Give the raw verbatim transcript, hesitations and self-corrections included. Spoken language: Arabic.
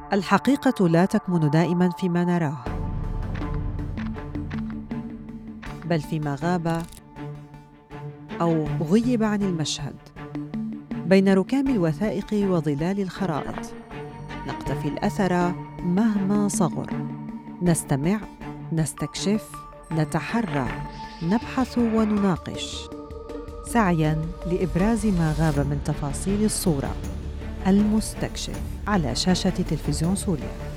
الحقيقة لا تكمن دائماً فيما نراه، بل فيما غاب أو غيب عن المشهد. بين ركام الوثائق وظلال الخرائط نقتفي الأثر مهما صغر، نستمع، نستكشف، نتحرى، نبحث ونناقش، سعياً لإبراز ما غاب من تفاصيل الصورة. المستكشف على شاشة تلفزيون سوريا.